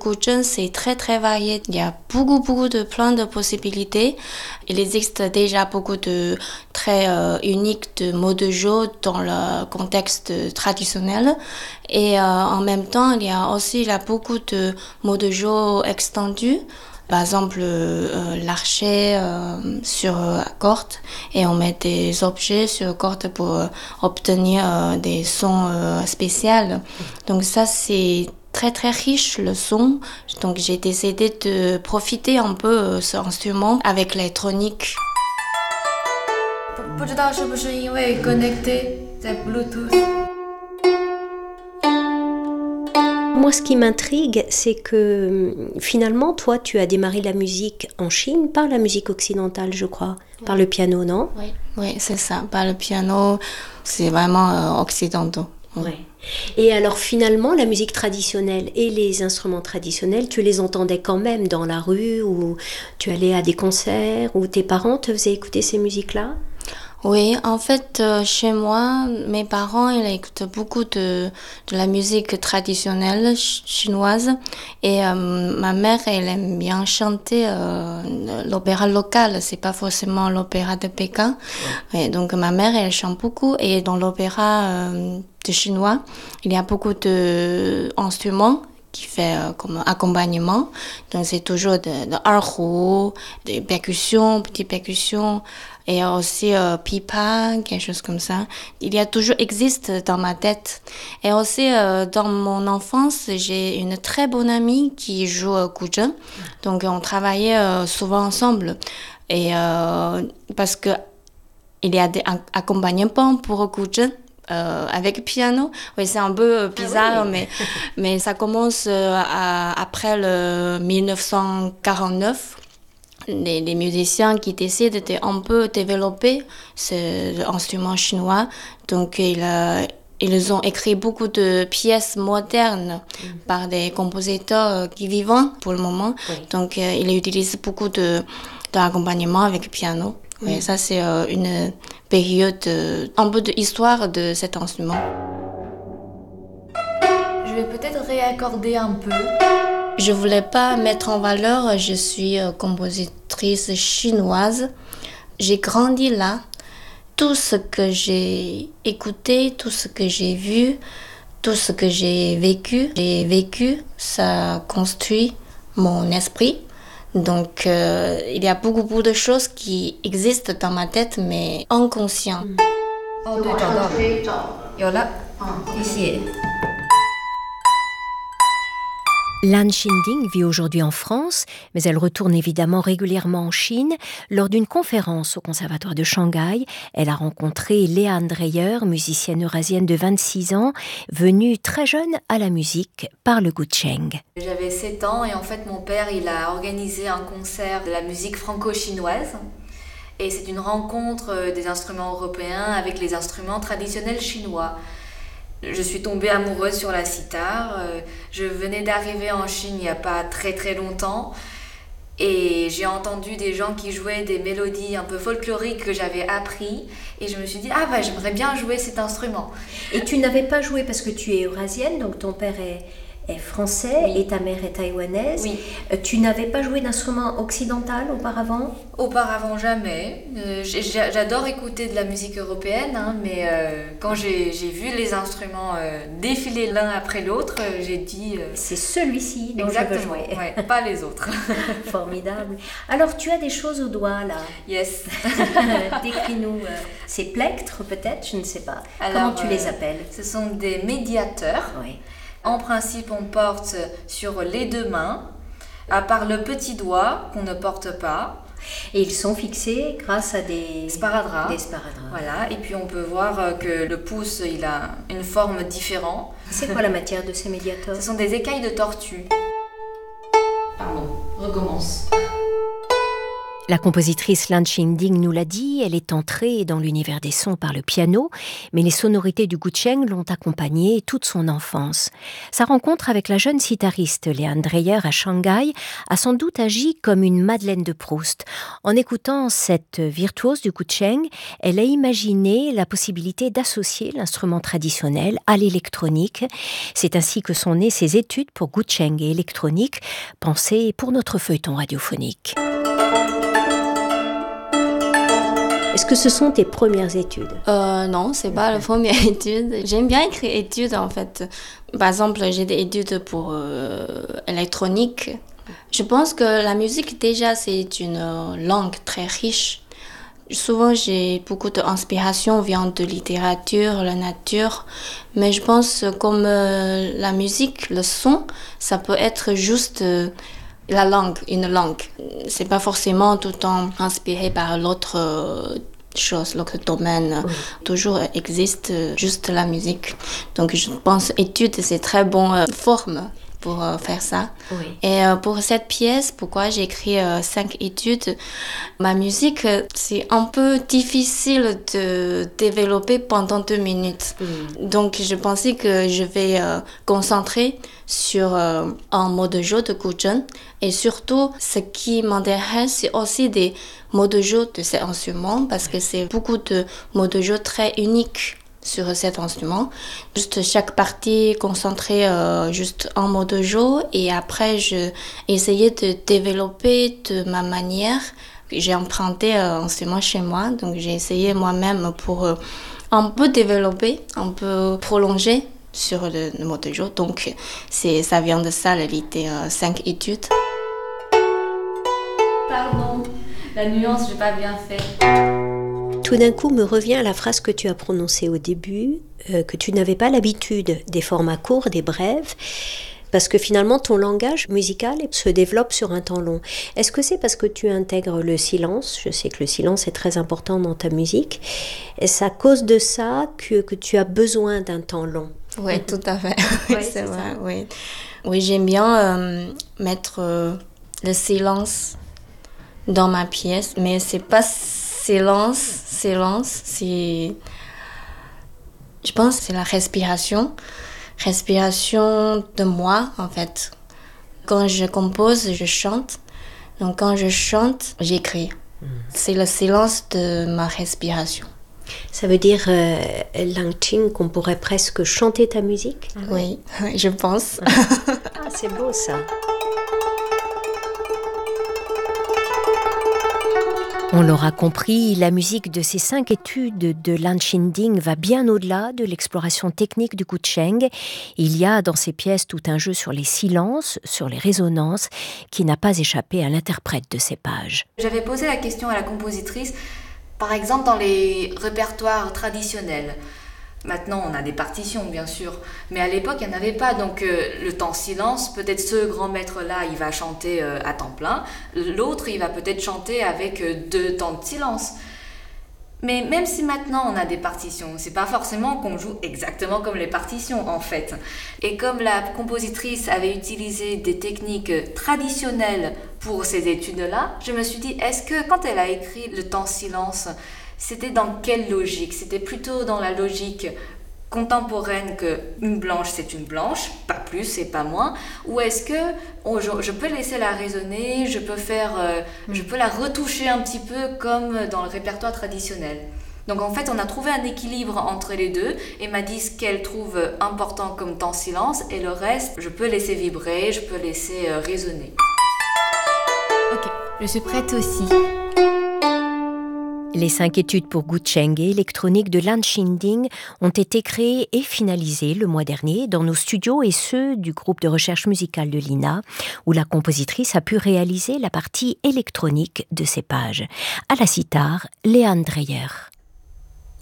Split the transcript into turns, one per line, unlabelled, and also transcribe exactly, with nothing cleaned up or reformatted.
guzheng, c'est très très varié. Il y a beaucoup beaucoup de plein de possibilités. Il existe déjà beaucoup de très euh, uniques de mots de jeu dans le contexte traditionnel. Et euh, en même temps, il y a aussi il y a beaucoup de mots de jeu extendus. Par exemple, euh, l'archet euh, sur euh, corde et on met des objets sur corde pour euh, obtenir euh, des sons euh, spéciaux. Donc ça, c'est très très riche le son. Donc j'ai décidé de profiter un peu de ce instrument avec l'électronique.
不知道是不是因为 connecté 在 Bluetooth。
Moi, ce qui m'intrigue, c'est que finalement, toi, tu as démarré la musique en Chine par la musique occidentale, je crois, oui. Par le piano, non?
Oui, oui, c'est ça. Par le piano, c'est vraiment euh, occidental.
Oui. Ouais. Et alors finalement, la musique traditionnelle et les instruments traditionnels, tu les entendais quand même dans la rue ou tu allais à des concerts ou tes parents te faisaient écouter ces musiques-là?
Oui, en fait, euh, chez moi, mes parents, ils écoutent beaucoup de, de la musique traditionnelle ch- chinoise. Et euh, ma mère, elle aime bien chanter euh, l'opéra local. C'est pas forcément l'opéra de Pékin. Ouais. Et donc, ma mère, elle chante beaucoup. Et dans l'opéra euh, de chinois, il y a beaucoup d'instruments qui fait euh, comme accompagnement. Donc, c'est toujours de, de erhu, des percussions, petites percussions. Et aussi euh, pipa, quelque chose comme ça. Il y a toujours existe dans ma tête. Et aussi euh, dans mon enfance, j'ai une très bonne amie qui joue au guzheng. Donc on travaillait euh, souvent ensemble. Et euh, parce que il y a des accompagnements pour le guzheng. Euh, avec piano, oui, c'est un peu bizarre, ah oui. mais mais ça commence euh, à, après le dix-neuf cent quarante-neuf. Les, les musiciens qui décident de un peu développer cet instrument chinois. Donc, ils, euh, ils ont écrit beaucoup de pièces modernes mmh. par des compositeurs qui vivent pour le moment. Oui. Donc, euh, ils utilisent beaucoup de, d'accompagnement avec le piano. Mmh. Oui, ça, c'est euh, une période, euh, un peu d'histoire de cet instrument.
Je vais peut-être réaccorder un peu.
Je voulais pas mettre en valeur, je suis compositrice chinoise. J'ai grandi là. Tout ce que j'ai écouté, tout ce que j'ai vu, tout ce que j'ai vécu, j'ai vécu, ça construit mon esprit. Donc, euh, il y a beaucoup, beaucoup de choses qui existent dans ma tête, mais inconscient.
Oh, 对，找到了，有了，谢谢。
Lan Xinding vit aujourd'hui en France, mais elle retourne évidemment régulièrement en Chine. Lors d'une conférence au Conservatoire de Shanghai, elle a rencontré Léane Dreyer, musicienne eurasienne de vingt-six ans, venue très jeune à la musique par le guzheng.
J'avais sept ans et en fait mon père il a organisé un concert de la musique franco-chinoise. Et c'est une rencontre des instruments européens avec les instruments traditionnels chinois. Je suis tombée amoureuse sur la sitar. Je venais d'arriver en Chine il n'y a pas très très longtemps et j'ai entendu des gens qui jouaient des mélodies un peu folkloriques que j'avais appris et je me suis dit ah bah j'aimerais bien jouer cet instrument.
Et tu n'avais pas joué parce que tu es eurasienne, donc ton père est, est français oui. et ta mère est taïwanaise.
Oui.
Tu n'avais pas joué d'instrument occidental auparavant ?
Auparavant jamais. Euh, j'adore écouter de la musique européenne, hein, mais euh, quand j'ai, j'ai vu les instruments euh, défiler l'un après l'autre, euh, j'ai dit... Euh,
c'est celui-ci dont
exactement,
je veux jouer.
Ouais, pas les autres.
Formidable. Alors tu as des choses au doigt là.
Yes.
Décris-nous. Euh, c'est plectres peut-être, je ne sais pas.
Alors,
comment tu
euh,
les appelles ?
Ce sont des médiateurs.
Oui.
En principe, on porte sur les deux mains, à part le petit doigt qu'on ne porte pas.
Et ils sont fixés grâce à des
sparadraps.
Des sparadraps.
Voilà. Et puis on peut voir que le pouce, il a une forme différente.
C'est quoi la matière de ces médiateurs ?
Ce sont des écailles de tortue. Pardon, recommence.
La compositrice Lan Xinding nous l'a dit, elle est entrée dans l'univers des sons par le piano, mais les sonorités du gucheng l'ont accompagnée toute son enfance. Sa rencontre avec la jeune sitariste Leanne Dreyer à Shanghai a sans doute agi comme une Madeleine de Proust. En écoutant cette virtuose du gucheng, elle a imaginé la possibilité d'associer l'instrument traditionnel à l'électronique. C'est ainsi que sont nées ses études pour gucheng et électronique, pensées pour notre feuilleton radiophonique. Est-ce que ce sont tes premières études?
euh, Non, c'est pas la première étude. J'aime bien écrire études en fait. Par exemple, j'ai des études pour euh, électronique. Je pense que la musique déjà c'est une langue très riche. Souvent j'ai beaucoup d'inspiration vient de littérature, la nature, mais je pense comme euh, la musique, le son, ça peut être juste euh, la langue, une langue. C'est pas forcément tout le temps inspiré par l'autre euh, chose, l'autre domaine. Oui. Toujours existe euh, juste la musique. Donc je pense étude, c'est très bonne euh, forme pour euh, faire ça. Oui. Et euh, pour cette pièce, pourquoi j'ai écrit euh, cinq études, ma musique, c'est un peu difficile de développer pendant deux minutes. Mm. Donc je pensais que je vais euh, concentrer sur euh, un mot de jeu de gucheng. Et surtout, ce qui m'intéresse, c'est aussi des mots de jeu de cet instrument, parce que c'est beaucoup de mots de jeu très uniques sur cet instrument. Juste chaque partie concentrée euh, juste en mot de jeu, et après je essayais de développer de ma manière. J'ai emprunté euh, l'instrument chez moi, donc j'ai essayé moi-même pour euh, un peu développer, un peu prolonger sur le, le mot de jeu. Donc c'est, ça vient de ça, l'idée euh, cinq études.
Pardon, la nuance, j'ai pas bien fait.
Tout d'un coup me revient la phrase que tu as prononcée au début, euh, que tu n'avais pas l'habitude des formats courts, des brèves, parce que finalement ton langage musical se développe sur un temps long. Est-ce que c'est parce que tu intègres le silence? Je sais que le silence est très important dans ta musique. Est-ce à cause de ça que, que tu as besoin d'un temps long?
Oui, tout à fait. Oui, c'est, c'est vrai. Oui. Oui, j'aime bien euh, mettre euh, le silence dans ma pièce, mais c'est pas silence, silence, c'est... Je pense que c'est la respiration. Respiration de moi, en fait. Quand je compose, je chante. Donc quand je chante, j'écris. Mmh. C'est le silence de ma respiration.
Ça veut dire, euh, Lan Xing, qu'on pourrait presque chanter ta musique?
Oui, je pense.
Ah, c'est beau ça. On l'aura compris, la musique de ces cinq études de Lan Xinding va bien au-delà de l'exploration technique du gucheng. Il y a dans ces pièces tout un jeu sur les silences, sur les résonances, qui n'a pas échappé à l'interprète de ces pages.
J'avais posé la question à la compositrice, par exemple dans les répertoires traditionnels. Maintenant, on a des partitions, bien sûr, mais à l'époque, il n'y en avait pas. Donc, euh, le temps silence, peut-être ce grand maître-là, il va chanter euh, à temps plein. L'autre, il va peut-être chanter avec euh, deux temps de silence. Mais même si maintenant, on a des partitions, c'est pas forcément qu'on joue exactement comme les partitions, en fait. Et comme la compositrice avait utilisé des techniques traditionnelles pour ces études-là, je me suis dit, est-ce que quand elle a écrit le temps silence, c'était dans quelle logique? C'était plutôt dans la logique contemporaine que une blanche c'est une blanche, pas plus et pas moins, ou est-ce que oh, je, je peux laisser la résonner, je peux faire, euh, je peux la retoucher un petit peu comme dans le répertoire traditionnel. Donc en fait on a trouvé un équilibre entre les deux et m'a dit ce qu'elle trouve important comme temps silence et le reste je peux laisser vibrer, je peux laisser euh, résonner.
Ok, je suis prête aussi.
Les cinq études pour gucheng et électronique de Lan Xinding ont été créées et finalisées le mois dernier dans nos studios et ceux du groupe de recherche musicale de l'I N A, où la compositrice a pu réaliser la partie électronique de ces pages. À la sitar, Leanne Dreyer.